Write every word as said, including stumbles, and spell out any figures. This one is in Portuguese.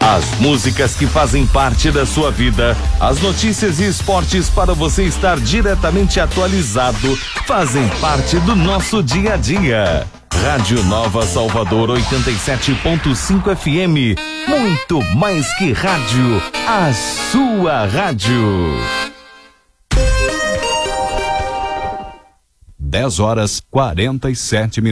As músicas que fazem parte da sua vida, as notícias e esportes para você estar diretamente atualizado, fazem parte do nosso dia a dia. Rádio Nova Salvador oitenta e sete ponto cinco F M. Muito mais que rádio, a sua rádio. dez horas quarenta e sete minutos.